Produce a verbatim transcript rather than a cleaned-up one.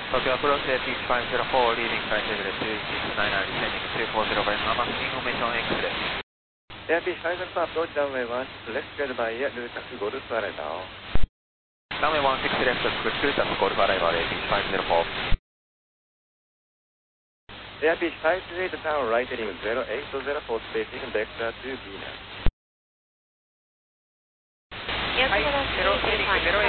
Tokyo approach Peach five zero four, leaving flight level two six nine nine, descending two four zero by Mama, information X-ray. Air Peach five zero four, approach runway one six left, cleared by air, route taxi, go to arrival. Runway one six left, route taxi, go to arrival, Air Peach five zero four. Air Peach five two eight, tower right heading zero eight zero four, spacing vector to Venus. Yes,